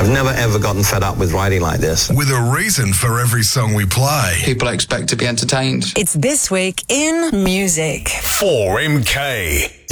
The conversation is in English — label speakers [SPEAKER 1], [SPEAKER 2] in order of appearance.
[SPEAKER 1] I've never ever gotten fed up with writing like this.
[SPEAKER 2] With a reason for every song we play.
[SPEAKER 3] People expect to be entertained.
[SPEAKER 4] It's This Week in Music.
[SPEAKER 2] 4MK.